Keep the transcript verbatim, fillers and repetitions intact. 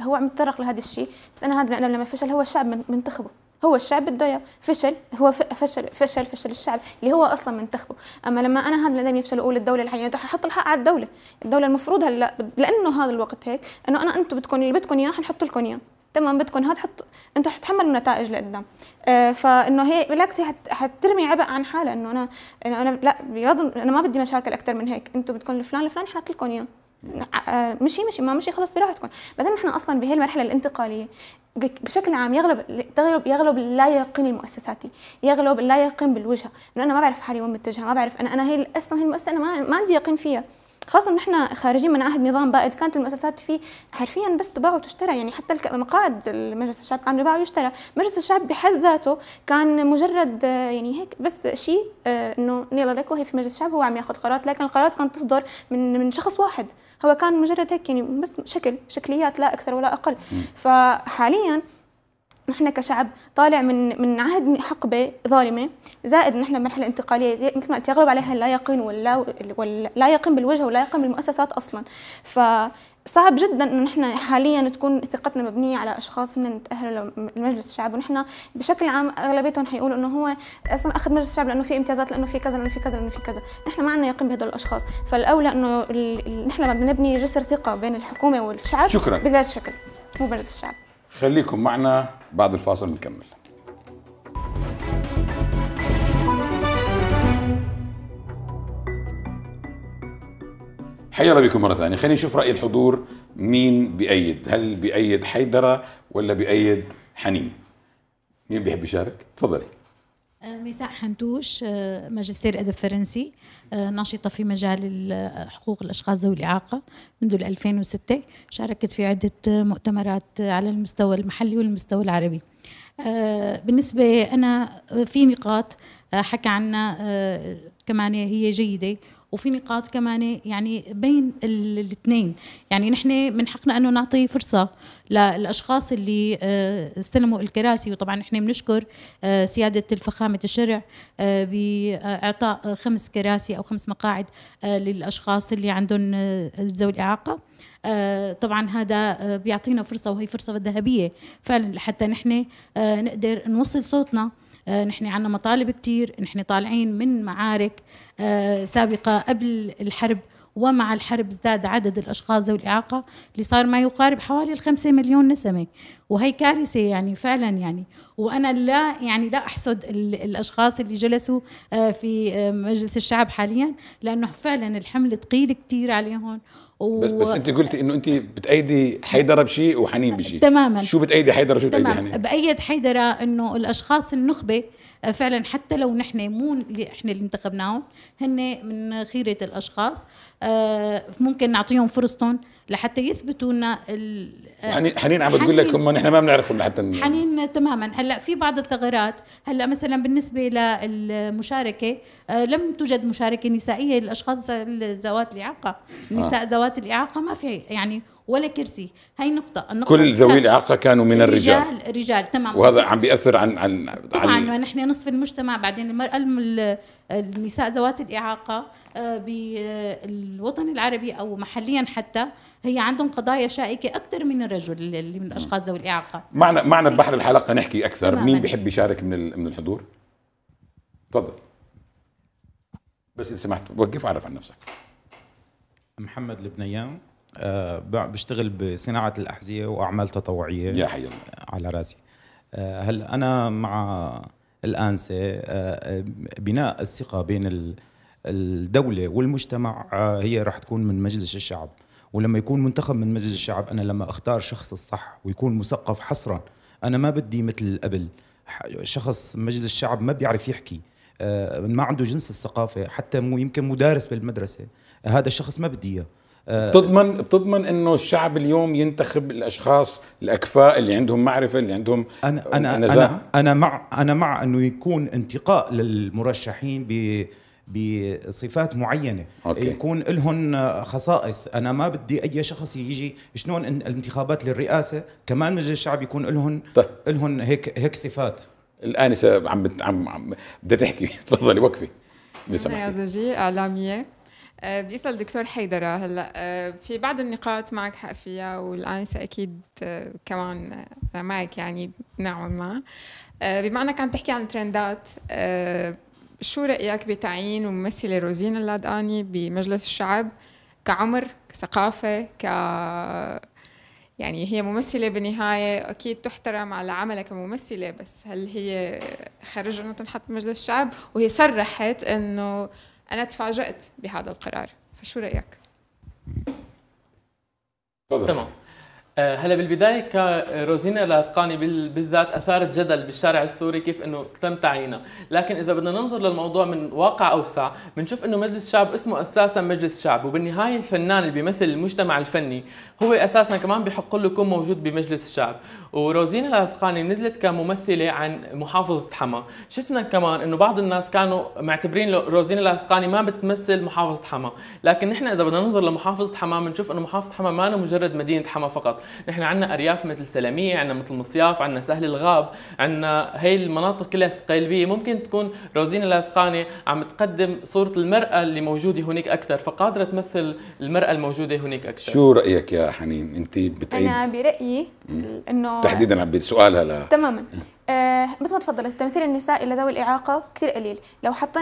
هو عم يتطرق لهذا الشيء، بس انا هذا البني ادم لما فشل هو الشعب منتخبه، هو الشعب بده اياه، فشل هو فشل فشل فشل الشعب اللي هو اصلا منتخبه. اما لما انا هذا البني ادم يفشل واقول الدوله الحقيقيه بدي احط الحق على الدوله، الدوله المفروض هلا لانه هذا الوقت هيك انه انا انتم بدكم اللي بدكم اياه حنحط لكم اياه، تمام بدكم هاد حط انتم حتتحملوا النتائج لقدام. آه فانه هي بالعكس هي حترمي عبء عن حالها، انه انا انه انا لا بغض انا ما بدي مشاكل اكثر من هيك، انتم بدكم الفلان الفلاني حنحط لكم اياه. آه مشي مشي ما مشي خلص براحتكم. بعدين نحن اصلا بهي المرحله الانتقاليه بشكل عام يغلب يغلب يغلب اللا يقين المؤسساتي، يغلب اللا يقين بالوجهه، انه انا ما بعرف حالي وين متجهه، ما بعرف انا انا هي اصلا هي المؤسسه انا ما, ما عندي يقين فيها، خاصة نحن خارجين من عهد نظام بائد كانت المؤسسات فيه حرفيا بس تباع وتشترى، يعني حتى مقاعد مجلس الشعب كان يباع ويشترى، مجلس الشعب بحد ذاته كان مجرد يعني هيك بس شيء انه يلا لك وهي في مجلس الشعب هو عم ياخذ قرارات، لكن القرارات كانت تصدر من من شخص واحد، هو كان مجرد هيك يعني بس شكل شكليات لا اكثر ولا اقل. فحاليا نحن كشعب طالع من من عهد حقبه ظالمه، زائد نحن بمرحله انتقاليه مثل ما قلت يغلب عليها اللا يقين ولا ولا يقين بالوجه ولا يقين بالمؤسسات اصلا. فصعب جدا انه نحن حاليا تكون ثقتنا مبنيه على اشخاص من تاهلوا لمجلس الشعب، ونحن بشكل عام اغلبيتهم حيقولوا انه هو اصلا اخذ مجلس الشعب لانه في امتيازات، لانه في كذا، لانه في كذا، لانه في كذا، نحن ما عندنا يقين بهدول الاشخاص، فالاولى انه نحن لما بدنا نبني جسر ثقه بين الحكومه والشعب شكرا بهذا الشكل مو مجلس الشعب. خليكم معنا بعد الفاصل نكمل. حيا بكم مرة ثانية. خلينا نشوف رأي الحضور، مين بيأيد؟ هل بيأيد حيدرة ولا بيأيد حنين؟ مين بيحب يشارك؟ تفضلي. ميساء حنتوش، ماجستير أدب فرنسي، ناشطة في مجال حقوق الأشخاص ذوي الإعاقة منذ ألفين وستة، شاركت في عدة مؤتمرات على المستوى المحلي والمستوى العربي. بالنسبة أنا في نقاط حكى عنها كمان هي جيدة، وفي نقاط كمان يعني بين الاثنين، يعني نحن من حقنا أنه نعطي فرصة للأشخاص اللي استلموا الكراسي، وطبعا نحن بنشكر سيادة الفخامة الشرع بإعطاء خمس كراسي أو خمس مقاعد للأشخاص اللي عندهم ذوي الإعاقة. طبعا هذا بيعطينا فرصة، وهي فرصة ذهبية فعلا لحتى نحن نقدر نوصل صوتنا. نحن عنا مطالب كتير، نحن طالعين من معارك سابقة قبل الحرب، ومع الحرب ازداد عدد الأشخاص ذوي الإعاقة اللي صار ما يقارب حوالي الخمسة مليون نسمة، وهي كارثة يعني فعلا يعني. وأنا لا يعني لا أحسد الأشخاص اللي جلسوا في مجلس الشعب حاليا، لأنه فعلا الحمل ثقيل كتير عليهم. و... بس بس انت قلتي انه انت بتأيدي حيدرة بشيء وحنين بشيء. تماما. شو بتأيدي حيدرة شو بتأيدي حنين؟ بأيد حيدرة انه الاشخاص النخبة فعلا، حتى لو نحن مو اللي احنا اللي انتخبناهم، هن من خيرة الاشخاص، ممكن نعطيهم فرصتهم لحتى يثبتوا لنا. حنين حنين عم بتقول لك هم نحن ما بنعرفهم لحتى حنين تماما. هلا في بعض الثغرات، هلا مثلا بالنسبه للمشاركه لم توجد مشاركه نسائيه للاشخاص ذوات الاعاقه، النساء آه. ذوات الاعاقه ما في يعني ولا كرسي. هاي نقطة. النقطة كل ذوي الإعاقة كانوا من الرجال. الرجال الرجال تمام. وهذا عم بيأثر عن عن طبعا عن... نحن نصف المجتمع. بعدين المرأة النساء ذوات الإعاقة بالوطن العربي أو محليا حتى هي عندهم قضايا شائكة أكثر من الرجل اللي من الأشخاص ذوي الإعاقة. معنا معنا ببحر الحلقة نحكي أكثر. تماماً. مين بيحب يشارك من من الحضور؟ تفضل. بس إذا سمحت وقف وعرف عن نفسك. محمد البنيان، أه بشتغل بصناعة الأحذية وأعمال تطوعية. يا حي الله. على راسي. أه هلا أنا مع الآنسة أه بناء الثقة بين الدولة والمجتمع، أه هي راح تكون من مجلس الشعب، ولما يكون منتخب من مجلس الشعب أنا لما أختار شخص الصح ويكون مثقف حصرا. أنا ما بدي مثل قبل شخص مجلس الشعب ما بيعرف يحكي، أه ما عنده جنس الثقافة، حتى مو يمكن مدارس بالمدرسة، هذا الشخص ما بدي إياه. بتضمن بتضمن انه الشعب اليوم ينتخب الاشخاص الاكفاء اللي عندهم معرفه، اللي عندهم انا انا انا, أنا مع انا مع انه يكون انتقاء للمرشحين ب بصفات معينه. أوكي. يكون لهم خصائص. انا ما بدي اي شخص يجي شلون الانتخابات للرئاسه كمان مجلس الشعب يكون لهم طيب. لهم هيك هيك صفات. الانسه عم عم, عم بدها تحكي. تفضلي وقفي. أنا يا زوجي اعلاميه. أه بدي اسال دكتور حيدره هلا أه في بعض النقاط معك حق فيها، والانسه اكيد أه كمان معك يعني نوعا ما. أه بما انك عم تحكي عن ترندات، أه شو رايك بتعيين ممثله روزينا اللادقاني بمجلس الشعب كعمر، كثقافه، ك يعني هي ممثله بالنهايه اكيد تحترم على عملها كممثله، بس هل هي خرج انه تنحط بمجلس الشعب؟ وهي صرحت انه انا تفاجأت بهذا القرار، فشو رايك؟ تفضل. تمام. آه، هلا بالبدايه كروزينا اللادقاني بالذات اثارت جدل بالشارع السوري كيف انه تم تعيينها، لكن اذا بدنا ننظر للموضوع من واقع اوسع بنشوف انه مجلس الشعب اسمه اساسا مجلس شعب، وبالنهايه الفنان اللي بيمثل المجتمع الفني هو اساسا كمان بحق له يكون موجود بمجلس الشعب. وروزينا اللادقاني نزلت كممثله عن محافظه حما، شفنا كمان انه بعض الناس كانوا معتبرين روزينا اللادقاني ما بتمثل محافظه حما، لكن نحن اذا بدنا ننظر لمحافظه حما بنشوف انه محافظه حما ما مجرد مدينه حما فقط، نحن عندنا ارياف مثل سلاميه، عندنا مثل مصياف، عندنا سهل الغاب، عندنا هي المناطق كلها قلبيه. ممكن تكون روزينا اللادقاني عم تقدم صوره المراه اللي موجوده هناك اكثر، فقادره تمثل المراه الموجوده هناك اكثر. شو رايك يا حنين؟ انت بتأيد؟ انا برايي انه تحديدا عم بسؤالها لا تماما. آه مثل ما تفضلت، تمثيل النساء الى ذوي الاعاقه كثير قليل. لو حطينا